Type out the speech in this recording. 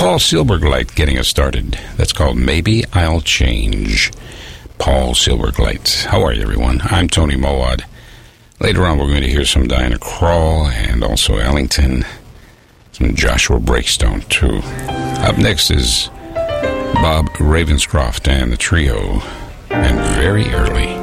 Paul Silbergleit getting us started. That's called Maybe I'll Change. Paul Silbergleit. How are you, everyone? I'm Tony Mowat. Later on, we're going to hear some Diana Krall and also Ellington. Some Joshua Breakstone, too. Up next is Bob Ravenscroft and the Trio. And Very Early.